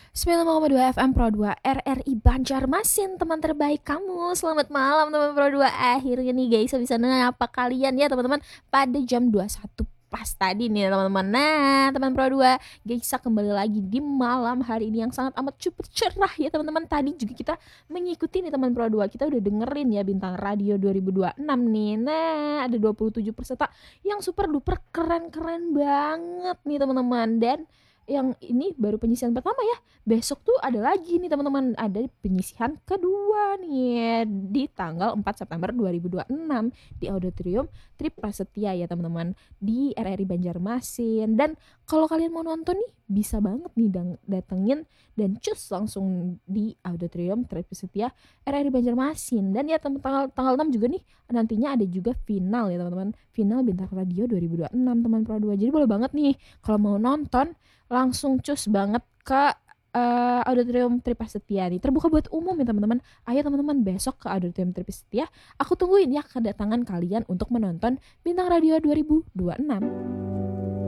95,2 FM Pro 2 RRI Banjarmasin, teman terbaik kamu. Selamat malam teman Pro 2. Akhirnya nih guys, bisa apa kalian ya teman-teman pada jam 21 pas tadi nih teman-teman. Nah teman Pro 2, Geisa kembali lagi di malam hari ini yang sangat amat super cerah ya teman-teman. Tadi juga kita mengikuti nih teman Pro 2, kita udah dengerin ya Bintang Radio 2026 nih. Nah ada 27 peserta yang super duper keren-keren banget nih teman-teman. Dan yang ini baru penyisihan pertama ya. Besok tuh ada lagi nih teman-teman, ada penyisihan kedua nih di tanggal 4 September 2026 di Auditorium Tri Prasetya ya teman-teman, di RRI Banjarmasin. Dan kalau kalian mau nonton nih bisa banget nih datengin dan cus langsung di Auditorium Tri Prasetya RRI Banjarmasin. Dan ya tanggal 6 juga nih nantinya ada juga final ya teman-teman, final Bintang Radio 2026 teman Pro 2. Jadi boleh banget nih kalau mau nonton langsung cus banget ke Auditorium Triprasetya nih. Terbuka buat umum ya teman-teman. Ayo teman-teman besok ke Auditorium Triprasetya. Aku tungguin ya kedatangan kalian untuk menonton Bintang Radio 2026.